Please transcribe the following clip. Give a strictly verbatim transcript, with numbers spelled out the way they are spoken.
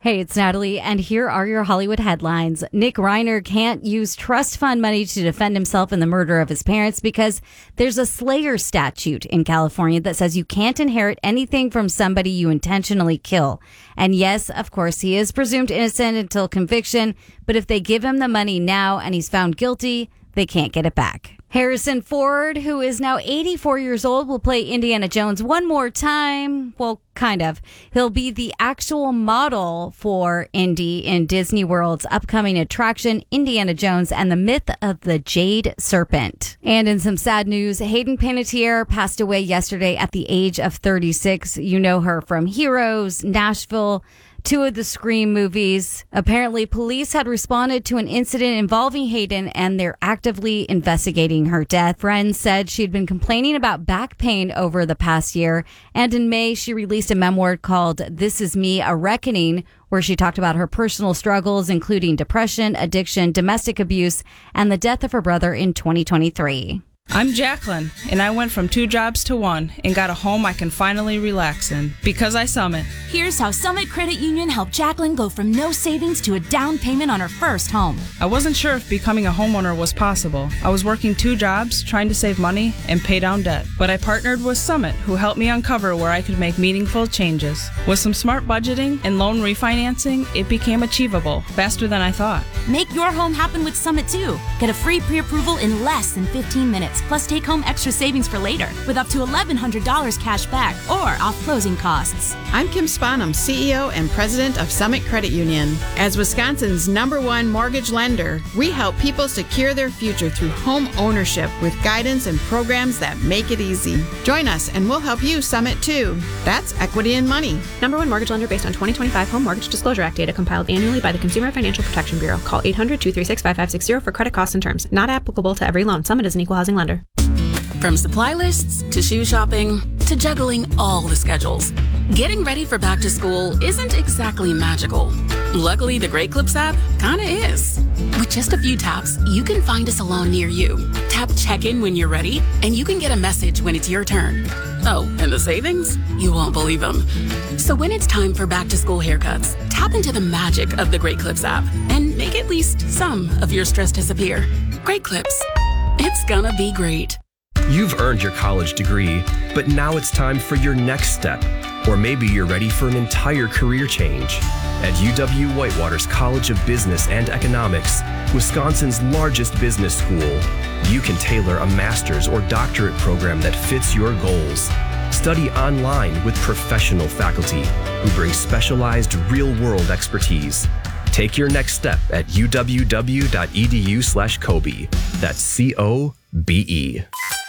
Hey, it's Natalie, and here are your Hollywood headlines. Nick Reiner can't use trust fund money to defend himself in the murder of his parents because there's a Slayer statute in California that says you can't inherit anything from somebody you intentionally kill. And yes, of course, he is presumed innocent until conviction, but if they give him the money now and he's found guilty, they can't get it back. Harrison Ford, who is now eighty-four years old, will play Indiana Jones one more time. Well, kind of. He'll be the actual model for Indy in Disney World's upcoming attraction, Indiana Jones and the Myth of the Jade Serpent. And in some sad news, Hayden Panettiere passed away yesterday at the age of thirty-six. You know her from Heroes, Nashville, two of the Scream movies. Apparently, police had responded to an incident involving Hayden, and they're actively investigating her death. Friends said she'd been complaining about back pain over the past year, and in May, she released a memoir called This Is Me, A Reckoning, where she talked about her personal struggles, including depression, addiction, domestic abuse, and the death of her brother in twenty twenty-three. I'm Jacqueline, and I went from two jobs to one and got a home I can finally relax in because I Summit. Here's how Summit Credit Union helped Jacqueline go from no savings to a down payment on her first home. I wasn't sure if becoming a homeowner was possible. I was working two jobs, trying to save money and pay down debt. But I partnered with Summit, who helped me uncover where I could make meaningful changes. With some smart budgeting and loan refinancing, it became achievable faster than I thought. Make your home happen with Summit, too. Get a free pre-approval in less than fifteen minutes. Plus, take home extra savings for later with up to eleven hundred dollars cash back or off closing costs. I'm Kim Spanum, C E O and President of Summit Credit Union. As Wisconsin's number one mortgage lender, we help people secure their future through home ownership with guidance and programs that make it easy. Join us and we'll help you Summit too. That's equity in money. Number one mortgage lender based on twenty twenty-five Home Mortgage Disclosure Act data compiled annually by the Consumer Financial Protection Bureau. Call eight hundred, two three six, five five six zero for credit costs and terms. Not applicable to every loan. Summit is an equal housing lender. From supply lists to shoe shopping to juggling all the schedules, getting ready for back to school isn't exactly magical. Luckily, the Great Clips app kinda is. With just a few taps, you can find a salon near you. Tap check-in when you're ready, and you can get a message when it's your turn. Oh, and the savings? You won't believe them. So when it's time for back to school haircuts, tap into the magic of the Great Clips app and make at least some of your stress disappear. Great Clips. It's gonna be great. You've earned your college degree, but now it's time for your next step. Or maybe you're ready for an entire career change. At U W-Whitewater's College of Business and Economics, Wisconsin's largest business school, you can tailor a master's or doctorate program that fits your goals. Study online with professional faculty who bring specialized real-world expertise. Take your next step at uww.edu slash Kobe. That's C O B E.